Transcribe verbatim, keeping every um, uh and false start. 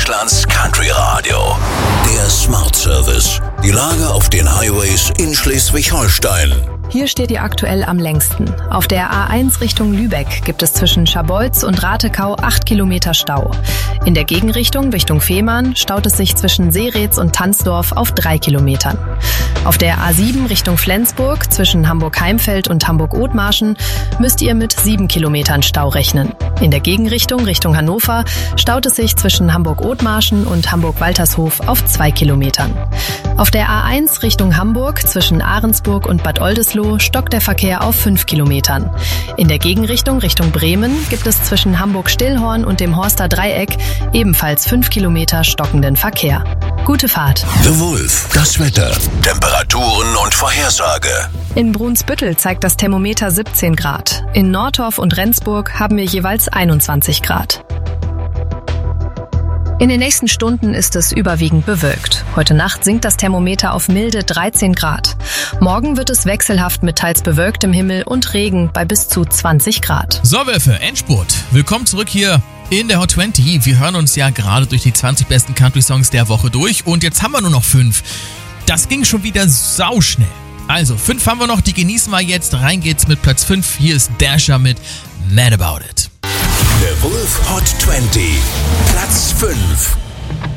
Deutschlands Country Radio. Der Smart Service. Die Lage auf den Highways in Schleswig-Holstein. Hier steht ihr aktuell am längsten. Auf der A eins Richtung Lübeck gibt es zwischen Scharbeutz und Ratekau acht Kilometer Stau. In der Gegenrichtung Richtung Fehmarn staut es sich zwischen Seretz und Tanzdorf auf drei Kilometern. Auf der A sieben Richtung Flensburg zwischen Hamburg-Heimfeld und Hamburg-Othmarschen müsst ihr mit sieben Kilometern Stau rechnen. In der Gegenrichtung Richtung Hannover staut es sich zwischen Hamburg-Othmarschen und Hamburg-Waltershof auf zwei Kilometern. Auf der A eins Richtung Hamburg zwischen Ahrensburg und Bad Oldesloe stockt der Verkehr auf fünf Kilometern. In der Gegenrichtung Richtung Bremen gibt es zwischen Hamburg-Stillhorn und dem Horster Dreieck ebenfalls fünf Kilometer stockenden Verkehr. Gute Fahrt. The Wolf, das Wetter, Temperaturen und Vorhersage. In Brunsbüttel zeigt das Thermometer siebzehn Grad. In Nordorf und Rendsburg haben wir jeweils einundzwanzig Grad. In den nächsten Stunden ist es überwiegend bewölkt. Heute Nacht sinkt das Thermometer auf milde dreizehn Grad. Morgen wird es wechselhaft mit teils bewölktem Himmel und Regen bei bis zu zwanzig Grad. So, Wölfe, Endspurt. Willkommen zurück hier in der Hot zwanzig. Wir hören uns ja gerade durch die zwanzig besten Country-Songs der Woche durch und jetzt haben wir nur noch fünf. Das ging schon wieder sauschnell. Also, fünf haben wir noch, die genießen wir jetzt. Rein geht's mit Platz fünf. Hier ist Dasher mit Mad About It. The Wolf Hot zwanzig, Platz fünf.